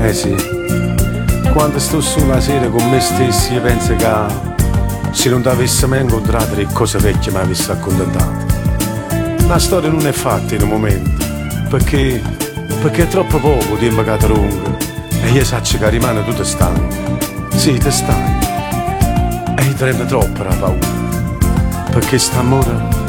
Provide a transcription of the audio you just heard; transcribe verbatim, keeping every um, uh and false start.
Eh sì, quando sto su la sera con me stessi io penso che se non ti avessi mai incontrato le cose vecchie mi avessi accontentato. La storia non è fatta in un momento, perché, perché è troppo poco tempo che ti lungo e io so che rimane tutto stanco. Sì, ti stanco e ti rende troppo la paura, perché st'amore